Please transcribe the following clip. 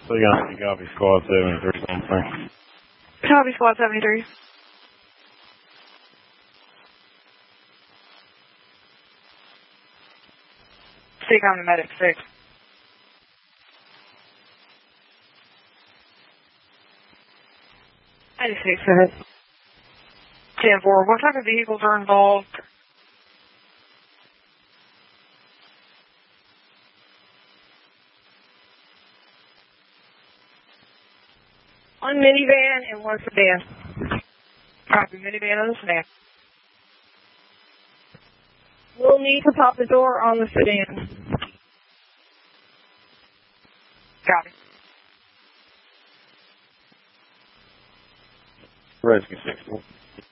Copy Squad 73 something. Copy Squad 73. Speak on the medic 6. Medic 6, go ahead. 10-4, what type of vehicles are involved? One minivan and one sedan. Copy, minivan and the sedan. We'll need to pop the door on the sedan. Copy. Rescue 6.